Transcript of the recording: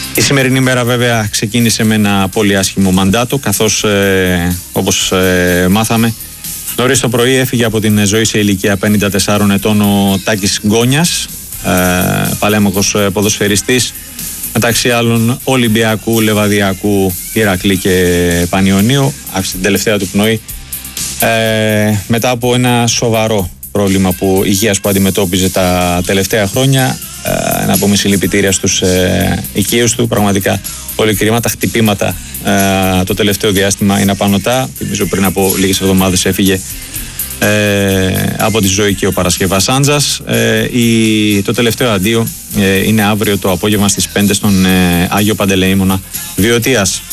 Η σημερινή μέρα βέβαια ξεκίνησε με ένα πολύ άσχημο μαντάτο, καθώς όπως μάθαμε νωρίς το πρωί έφυγε από την ζωή σε ηλικία 54 ετών ο Τάκης Γκόνιας, παλέμαχος ποδοσφαιριστής, μεταξύ άλλων Ολυμπιακού, Λεβαδιακού, Ηρακλή και Πανιωνίου. Άφησε την τελευταία του πνοή μετά από ένα σοβαρό πρόβλημα υγείας που αντιμετώπιζε τα τελευταία χρόνια. Να πούμε συλληπιτήρια στους οικείους του. Πραγματικά πολύ κρίμα. Τα χτυπήματα το τελευταίο διάστημα είναι απανωτά. Θυμίζω πριν από λίγες εβδομάδες έφυγε από τη ζωή και ο Παρασκευάς Άντζας. Το τελευταίο αντίο είναι αύριο το απόγευμα στις 5 στον Άγιο Παντελεήμονα Βιωτίας.